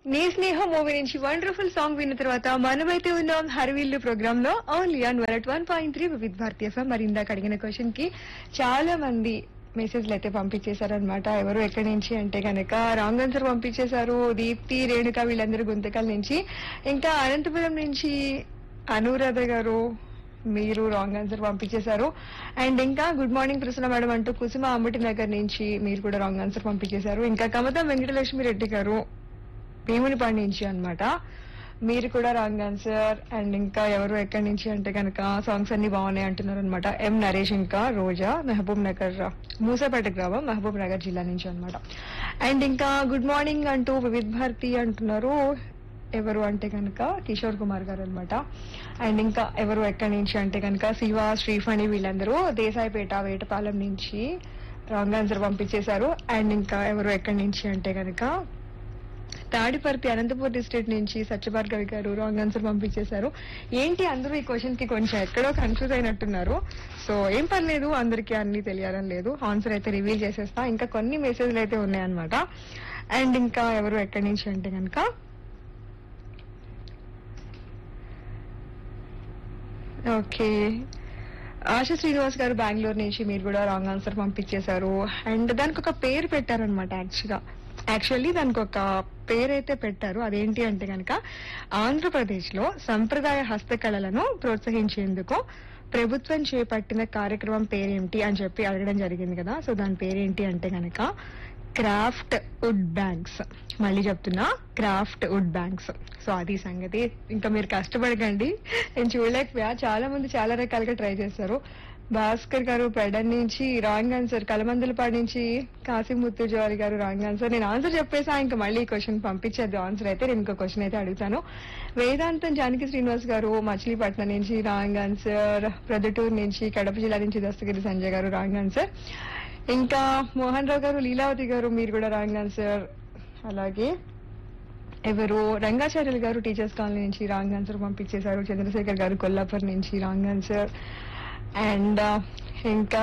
నీ స్నేహం మూవీ నుంచి వండర్ఫుల్ సాంగ్ విన్న తర్వాత మనమైతే ఉన్నాం హరివిల్లు ప్రోగ్రామ్ లో only on 101.3 Vividh Bharatiya FM. మరి ఇందాక అడిగిన క్వశ్చన్ కి చాలా మంది మెసేజ్లు అయితే పంపించేశారనమాట. ఎవరు ఎక్కడి నుంచి అంటే కనుక రాంగ్ ఆన్సర్ పంపించేశారు. దీప్తి, రేణుక వీళ్ళందరూ గుంతకల్ నుంచి. ఇంకా అనంతపురం నుంచి అనురాధ గారు మీరు రాంగ్ ఆన్సర్ పంపించేశారు. అండ్ ఇంకా గుడ్ మార్నింగ్ ప్రసన్న మేడం అంటూ కుసుమ అంబటి నగర్ నుంచి మీరు కూడా రాంగ్ ఆన్సర్ పంపించేశారు. ఇంకా కమత వెంకటలక్ష్మి రెడ్డి గారు భీమునిపాడు నుంచి అన్నమాట, మీరు కూడా రాంగ్ ఆన్సర్. అండ్ ఇంకా ఎవరు ఎక్కడి నుంచి అంటే కనుక సాంగ్స్ అన్ని బాగున్నాయి అంటున్నారు అనమాట. ఎం నరేష్, ఇంకా రోజా, మహబూబ్ నగర్, మూసాపేట గ్రామం, మహబూబ్ నగర్ జిల్లా నుంచి అన్నమాట. అండ్ ఇంకా గుడ్ మార్నింగ్ అంటూ వివిధ్ భారతి అంటున్నారు. ఎవరు అంటే కనుక కిషోర్ కుమార్ గారు అనమాట. అండ్ ఇంకా ఎవరు ఎక్కడి నుంచి అంటే కనుక శివ, శ్రీఫణి వీళ్ళందరూ దేశాయిపేట, వేటపాలెం నుంచి రాంగ్ ఆన్సర్ పంపించేశారు. అండ్ ఇంకా ఎవరు ఎక్కడి నుంచి అంటే కనుక తాడిపర్తి, అనంతపూర్ డిస్ట్రిక్ట్ నుంచి సత్యభార్గవి గారు రాంగ్ ఆన్సర్ పంపించేశారు. ఏంటి అందరూ ఈ క్వశ్చన్ కి కొంచెం ఎక్కడో కన్ఫ్యూజ్ అయినట్టున్నారు. సో ఏం పర్లేదు, అందరికీ అన్ని తెలియాలని లేదు. ఆన్సర్ అయితే రివీల్ చేసేస్తా. ఇంకా కొన్ని మెసేజ్లు అయితే ఉన్నాయన్నమాట. అండ్ ఇంకా ఎవరు ఎక్కడి నుంచి అంటే కనుక ఓకే ఆశా శ్రీనివాస్ గారు బెంగళూరు నుంచి మీరు కూడా రాంగ్ ఆన్సర్ పంపించేశారు. అండ్ దానికి ఒక పేరు పెట్టారనమాట. యాక్చువల్లీ దానికి ఒక పేరైతే పెట్టారు. అదేంటి అంటే కనుక ఆంధ్రప్రదేశ్ లో సంప్రదాయ హస్తకళలను ప్రోత్సహించేందుకు ప్రభుత్వం చేపట్టిన కార్యక్రమం పేరేంటి అని చెప్పి అడగడం జరిగింది కదా. సో దాని పేరేంటి అంటే కనుక క్రాఫ్ట్ వుడ్ బ్యాంక్స్. మళ్ళీ చెప్తున్నా, క్రాఫ్ట్ వుడ్ బ్యాంక్స్. సో అది సంగతి. ఇంకా మీరు కష్టపడకండి, నేను చూడలేకపోయా. చాలా మంది చాలా రకాలుగా ట్రై చేశారు. భాస్కర్ గారు పెడన్ నుంచి రాంగ్ ఆన్సర్, కలమందలపాడు నుంచి కాసిం ముత్తుజారి గారు రాంగ్ ఆన్సర్. నేను ఆన్సర్ చెప్పేసా, ఇంకా మళ్ళీ ఈ క్వశ్చన్ పంపించేద్దు ఆన్సర్ అయితే. నేను ఇంకో క్వశ్చన్ అయితే అడుగుతాను. వేదాంతం జానకి శ్రీనివాస్ గారు మచిలీపట్నం నుంచి రాంగ్ ఆన్సర్. ప్రొద్దుటూరు నుంచి, కడప జిల్లా నుంచి దస్తగిరి సంజయ్ గారు రాంగ్ ఆన్సర్. ఇంకా మోహన్ రావు గారు, లీలావతి గారు మీరు కూడా రాంగ్ ఆన్సర్. అలాగే ఎవరు రంగాచార్యులు గారు టీచర్స్ కాలనీ నుంచి రాంగ్ ఆన్సర్ పంపించేశారు. చంద్రశేఖర్ గారు కొల్లాపూర్ నుంచి రాంగ్ ఆన్సర్. అండ్ ఇంకా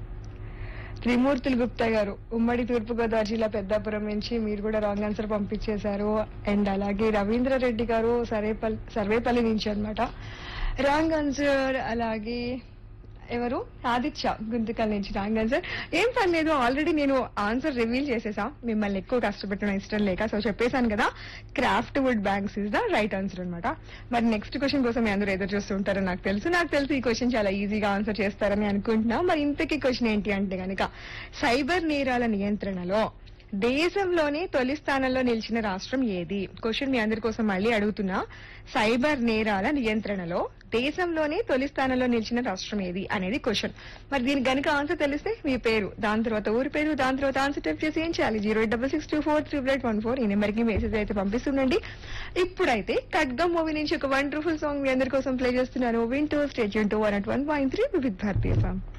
త్రిమూర్తులు గుప్తా గారు ఉమ్మడి తూర్పుగోదావరి జిల్లా పెద్దాపురం నుంచి మీరు కూడా రాంగ్ ఆన్సర్ పంపించేశారు. అండ్ అలాగే రవీంద్ర రెడ్డి గారు సర్వేపల్లి నుంచి అన్నమాట రాంగ్ ఆన్సర్. అలాగే ఎవరు ఆదిత్య గుంతకల్ నుంచి రాంగ్ ఆన్సర్. ఏం పర్లేదు, ఆల్రెడీ నేను ఆన్సర్ రివీల్ చేసేసా, మిమ్మల్ని ఎక్కువ కష్టపెట్టడం ఇష్టం లేక. సో చెప్పేశాను కదా, craft would banks is the right answer అనమాట. మరి నెక్స్ట్ క్వశ్చన్ కోసం మీ అందరూ ఎదురు చూస్తుంటారని నాకు తెలుసు ఈ క్వశ్చన్ చాలా ఈజీగా ఆన్సర్ చేస్తారని అనుకుంటున్నా. మరి ఇంతకీ క్వశ్చన్ ఏంటి అంటే కనుక సైబర్ నేరాల నియంత్రణలో దేశంలోనే తొలి స్థానంలో నిలిచిన రాష్ట్రం ఏది? క్వశ్చన్ మీ అందరి కోసం మళ్ళీ అడుగుతున్నా. సైబర్ నేరాల నియంత్రణలో దేశంలోనే తొలి స్థానంలో నిలిచిన రాష్ట్రం ఏది అనేది క్వశ్చన్. మరి దీనికి గనుక ఆన్సర్ తెలిస్తే మీ పేరు, దాని తర్వాత ఊరి పేరు, దాని తర్వాత ఆన్సర్ టైప్ చేసి ఏం చేయాలి? 08662438814 ఈ నెంబర్ కి మెసేజ్ అయితే పంపిస్తుండండి. ఇప్పుడైతే ఖడ్గం మూవీ నుంచి ఒక వండర్ఫుల్ సాంగ్ మీ అందరి కోసం ప్లే చేస్తున్నాను. వింటూ స్టేట్ 101.3 వివిధ్ భారతీయ ఎఫ్ఎం.